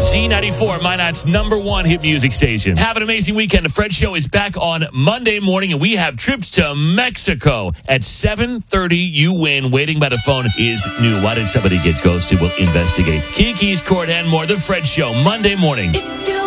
Z94, Minot's #1 hit music station. Have an amazing weekend. The Fred Show is back on Monday morning, and we have trips to Mexico at 7:30. You win. Waiting by the phone is new. Why did somebody get ghosted? We'll investigate. Kiki's Court and more. The Fred Show, Monday morning. If you